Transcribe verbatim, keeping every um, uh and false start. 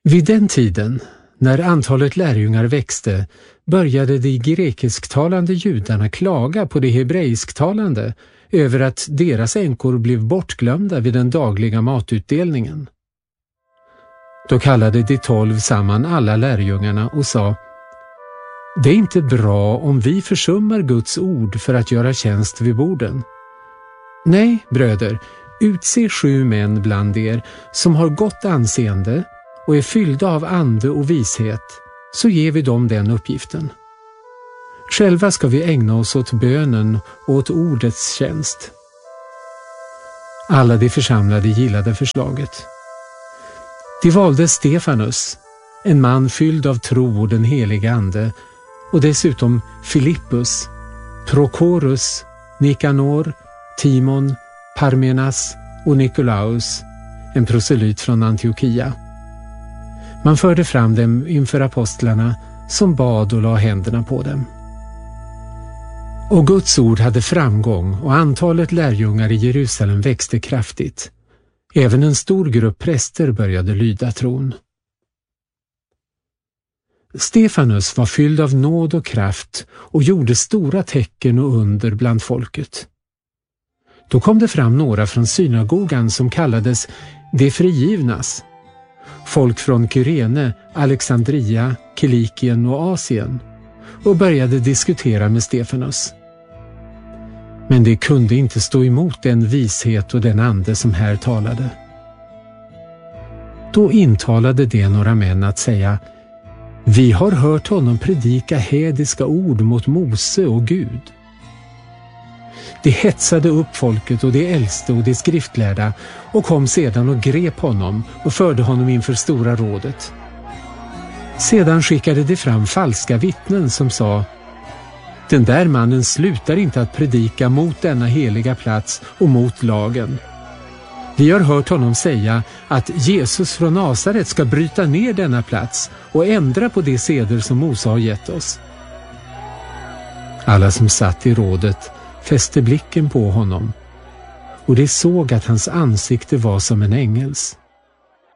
Vid den tiden, när antalet lärjungar växte, började de grekisktalande judarna klaga på de hebreisktalande över att deras änkor blev bortglömda vid den dagliga matutdelningen. Då kallade de tolv samman alla lärjungarna och sa: Det är inte bra om vi försummar Guds ord för att göra tjänst vid borden. Nej, bröder, utse sju män bland er som har gott anseende och är fyllda av ande och vishet, så ger vi dem den uppgiften. Själva ska vi ägna oss åt bönen och åt ordets tjänst. Alla de församlade gillade förslaget. De valde Stefanus, en man fylld av tro och den heliga ande, och dessutom Filippus, Prokorus, Nikanor, Timon, Parmenas och Nikolaus, en proselyt från Antiochia. Man förde fram dem inför apostlarna som bad och la händerna på dem. Och Guds ord hade framgång och antalet lärjungar i Jerusalem växte kraftigt. Även en stor grupp präster började lyda tron. Stefanus var fylld av nåd och kraft och gjorde stora tecken och under bland folket. Då kom det fram några från synagogan som kallades de frigivnas, folk från Kyrene, Alexandria, Kilikien och Asien, och började diskutera med Stefanus. Men de kunde inte stå emot den vishet och den ande som här talade. Då intalade de några män att säga: Vi har hört honom predika hädiska ord mot Mose och Gud. De hetsade upp folket och de äldste och de skriftlärda och kom sedan och grep honom och förde honom inför stora rådet. Sedan skickade de fram falska vittnen som sa: Den där mannen slutar inte att predika mot denna heliga plats och mot lagen. Vi har hört honom säga att Jesus från Nasaret ska bryta ner denna plats och ändra på de seder som Mose har gett oss. Alla som satt i rådet fäste blicken på honom, och de såg att hans ansikte var som en ängels.